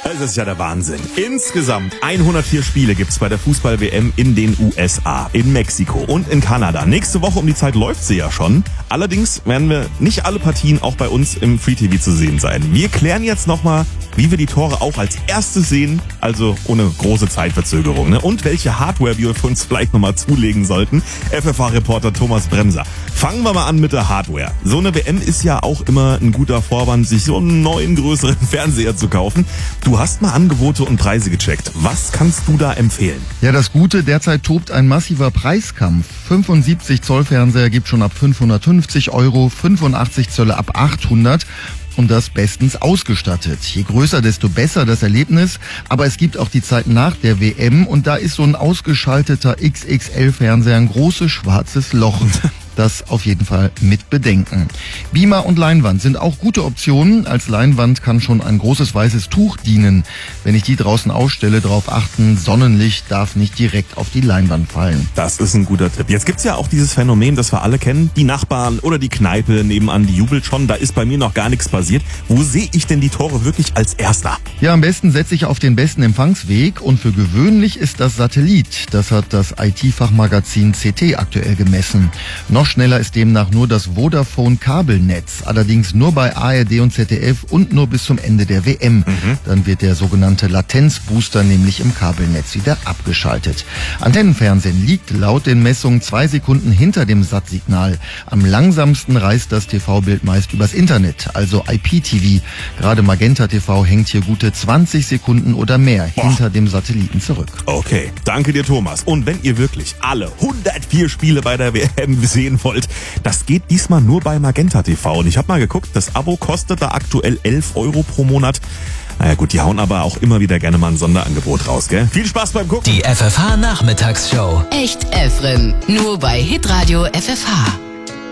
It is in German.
Das ist ja der Wahnsinn. Insgesamt 104 Spiele gibt's bei der Fußball-WM in den USA, in Mexiko und in Kanada. Nächste Woche um die Zeit läuft sie ja schon. Allerdings werden wir nicht alle Partien auch bei uns im Free TV zu sehen sein. Wir klären jetzt nochmal, wie wir die Tore auch als erstes sehen, also ohne große Zeitverzögerung, ne? Und welche Hardware wir für uns vielleicht nochmal zulegen sollten. FFH-Reporter Thomas Bremser. Fangen wir mal an mit der Hardware. So eine WM ist ja auch immer ein guter Vorwand, sich so einen neuen, größeren Fernseher zu kaufen. Du hast mal Angebote und Preise gecheckt. Was kannst du da empfehlen? Ja, das Gute, derzeit tobt ein massiver Preiskampf. 75 Zoll Fernseher gibt schon ab 550 Euro, 85 Zölle ab 800. Und das bestens ausgestattet. Je größer, desto besser das Erlebnis. Aber es gibt auch die Zeit nach der WM und da ist so ein ausgeschalteter XXL-Fernseher ein großes schwarzes Loch. Das auf jeden Fall mit bedenken. Beamer und Leinwand sind auch gute Optionen. Als Leinwand kann schon ein großes weißes Tuch dienen. Wenn ich die draußen aufstelle, darauf achten, Sonnenlicht darf nicht direkt auf die Leinwand fallen. Das ist ein guter Tipp. Jetzt gibt's ja auch dieses Phänomen, das wir alle kennen. Die Nachbarn oder die Kneipe nebenan, die jubelt schon. Da ist bei mir noch gar nichts passiert. Wo sehe ich denn die Tore wirklich als Erster? Ja, am besten setze ich auf den besten Empfangsweg. Und für gewöhnlich ist das Satellit. Das hat das IT-Fachmagazin CT aktuell gemessen. Noch schneller ist demnach nur das Vodafone-Kabelnetz. Allerdings nur bei ARD und ZDF und nur bis zum Ende der WM. Dann wird der sogenannte Latenzbooster nämlich im Kabelnetz wieder abgeschaltet. Antennenfernsehen liegt laut den Messungen 2 Sekunden hinter dem Sat-Signal. Am langsamsten reist das TV-Bild meist übers Internet, also IPTV. Gerade Magenta TV hängt hier gute 20 Sekunden oder mehr hinter dem Satelliten zurück. Okay, danke dir, Thomas. Und wenn ihr wirklich alle 104 Spiele bei der WM sehen wollt, das geht diesmal nur bei Magenta TV. Und ich habe mal geguckt, das Abo kostet da aktuell 11 Euro pro Monat. Naja gut, die hauen aber auch immer wieder gerne mal ein Sonderangebot raus, gell? Viel Spaß beim Gucken. Die FFH-Nachmittagsshow. Echt Efren. Nur bei Hitradio FFH.